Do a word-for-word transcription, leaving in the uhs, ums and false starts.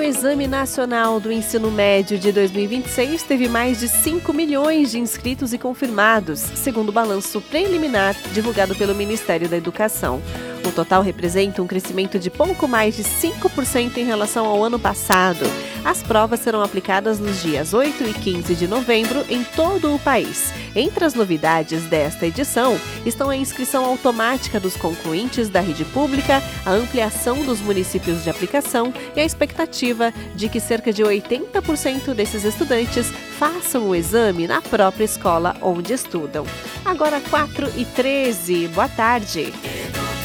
O Exame Nacional do Ensino Médio de dois mil e vinte e seis teve mais de cinco milhões de inscritos e confirmados, segundo o balanço preliminar divulgado pelo Ministério da Educação. O total representa um crescimento de pouco mais de cinco por cento em relação ao ano passado. As provas serão aplicadas nos dias oito e quinze de novembro em todo o país. Entre as novidades desta edição estão a inscrição automática dos concluintes da rede pública, a ampliação dos municípios de aplicação e a expectativa de que cerca de oitenta por cento desses estudantes façam o exame na própria escola onde estudam. Agora quatro e treze, boa tarde.